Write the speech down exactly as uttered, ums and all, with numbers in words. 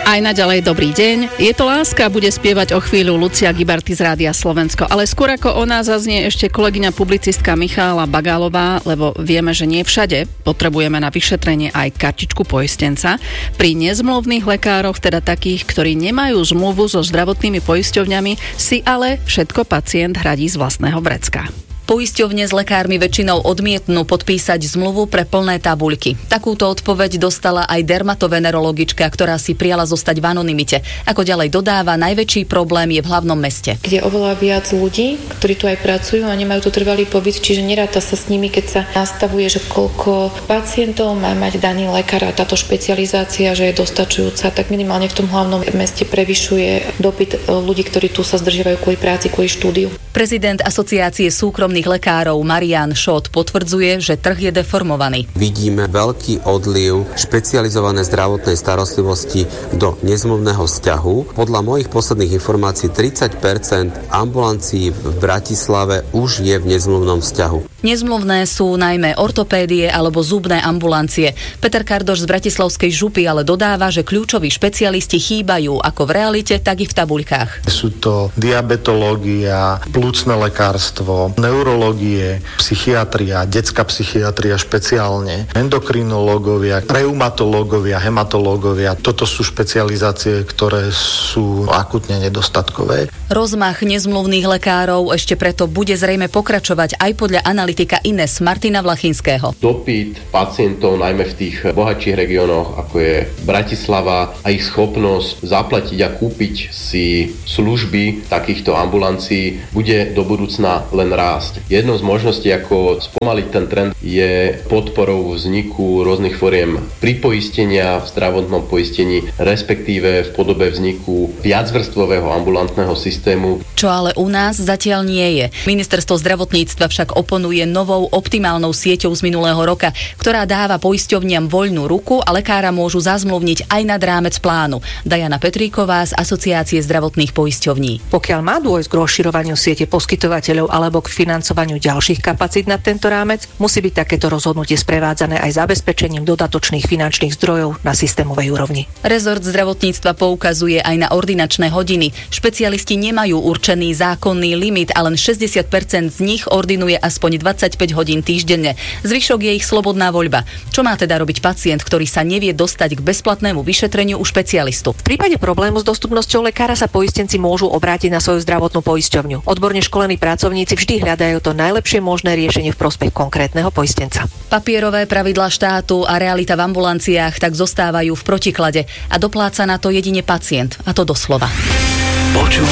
Aj naďalej dobrý deň. Je to Láska, bude spievať o chvíľu Lucia Gibarty z Rádia Slovensko. Ale skôr ako ona zaznie ešte kolegyňa publicistka Michála Bagálová, lebo vieme, že nie všade potrebujeme na vyšetrenie aj kartičku poistenca. Pri nezmluvných lekároch, teda takých, ktorí nemajú zmluvu so zdravotnými poisťovňami, si ale všetko pacient hradí z vlastného vrecka. Poisťovne s lekármi väčšinou odmietnú podpísať zmluvu pre plné tabuľky. Takúto odpoveď dostala aj dermatovenerologička, ktorá si prijala zostať v anonymite. Ako ďalej dodáva, najväčší problém je v hlavnom meste. Kde je oveľa viac ľudí, ktorí tu aj pracujú a nemajú tu trvalý pobyt, čiže neráta sa s nimi, keď sa nastavuje, že koľko pacientov má mať daný lekár a táto špecializácia, že je dostačujúca, tak minimálne v tom hlavnom meste prevyšuje dopyt ľudí, ktorí tu sa zdržiavajú kvôli práci, kvôli štúdiu. Prezident Asociácie súkromných lekárov Marián Šot potvrdzuje, že trh je deformovaný. Vidíme veľký odliv špecializovanej zdravotnej starostlivosti do nezmluvného vzťahu. Podľa mojich posledných informácií tridsať percent ambulancií v Bratislave už je v nezmluvnom vzťahu. Nezmluvné sú najmä ortopédie alebo zubné ambulancie. Peter Kardoš z bratislavskej župy ale dodáva, že kľúčoví špecialisti chýbajú ako v realite, tak i v tabuľkách. Sú to diabetológia, plúcne lekárstvo, neurológie, psychiatria, detská psychiatria špeciálne, endokrinológovia, reumatológovia, hematológovia. Toto sú špecializácie, ktoré sú akutne nedostatkové. Rozmach nezmluvných lekárov ešte preto bude zrejme pokračovať aj podľa analytika Ines Martina Vlachinského. Dopyt pacientov najmä v tých bohatších regiónoch, ako je Bratislava, a ich schopnosť zaplatiť a kúpiť si služby takýchto ambulancií bude do budúcna len rásť. Jednou z možností, ako spomaliť ten trend, je podporou vzniku rôznych foriem pripoistenia v zdravotnom poistení, respektíve v podobe vzniku viacvrstvového ambulantného systému. Čo ale u nás zatiaľ nie je. Ministerstvo zdravotníctva však oponuje novou optimálnou sieťou z minulého roka, ktorá dáva poisťovniam voľnú ruku a lekára môžu zazmluvniť aj nad rámec plánu. Diana Petríková z Asociácie zdravotných poisťovní. Pokiaľ má dôjsť k rozširovaniu siete poskytovateľov alebo k financovaniu ďalších kapacít na tento rámec, musí byť takéto rozhodnutie sprevádzané aj zabezpečením dodatočných finančných zdrojov na systémovej úrovni. Rezort zdravotníctva poukazuje aj na ordinačné hodiny. Špecialisti nemajú určený zákonný limit a len šesťdesiat percent z nich ordinuje aspoň dvadsaťpäť hodín týždenne. Zvyšok je ich slobodná voľba. Čo má teda robiť pacient, ktorý sa nevie dostať k bezplatnému vyšetreniu u špecialistu? V prípade problému s dostupnosťou lekára sa poistenci môžu obrátiť na svoju zdravotnú poisťovňu. Odborne školení pracovníci vždy hľadajú to najlepšie možné riešenie v prospech konkrétneho poistenca. Papierové pravidlá štátu a realita v ambulanciách tak zostávajú v protiklade a dopláca na to jedine pacient, a to doslova. Počúvaj